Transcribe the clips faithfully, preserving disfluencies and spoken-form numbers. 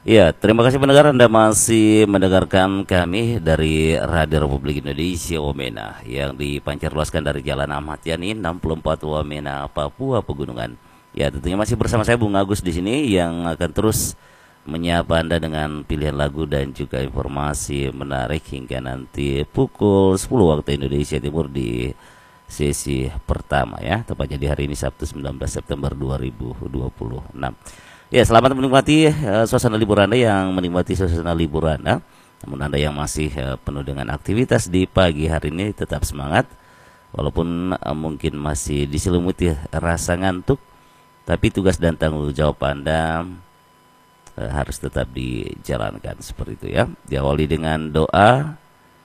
Ya, terima kasih pendengar Anda masih mendengarkan kami dari Radio Republik Indonesia Wamena yang dipancarluaskan dari Jalan Ahmad Yani enam puluh empat Wamena, Papua Pegunungan. Ya, tentunya masih bersama saya Bung Agus di sini yang akan terus menyapa Anda dengan pilihan lagu dan juga informasi menarik hingga nanti pukul sepuluh waktu Indonesia Timur di sesi pertama ya, tepatnya di hari ini Sabtu sembilan belas September dua ribu dua puluh enam. Ya, selamat menikmati uh, suasana libur Anda yang menikmati suasana libur Anda. Namun Anda yang masih uh, penuh dengan aktivitas di pagi hari ini tetap semangat. Walaupun uh, mungkin masih diselimuti rasa ngantuk, tapi tugas dan tanggung jawab Anda uh, harus tetap dijalankan seperti itu ya. Diawali dengan doa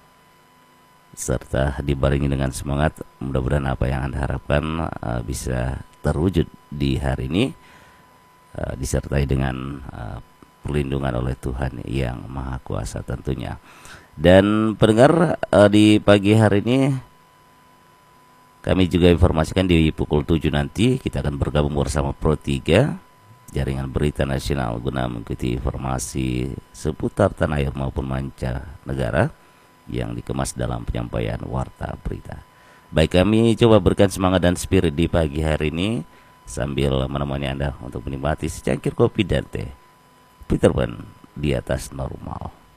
serta dibarengi dengan semangat. Mudah-mudahan apa yang Anda harapkan uh, bisa terwujud di hari ini. Uh, disertai dengan uh, perlindungan oleh Tuhan yang Maha Kuasa tentunya. Dan pendengar, uh, di pagi hari ini kami juga informasikan di pukul tujuh nanti kita akan bergabung bersama Pro tiga Jaringan Berita Nasional guna mengikuti informasi seputar tanah air maupun mancanegara yang dikemas dalam penyampaian warta berita. Baik, kami coba berikan semangat dan spirit di pagi hari ini sambil menemani Anda untuk menikmati secangkir kopi dan teh. Peter Pan di atas normal.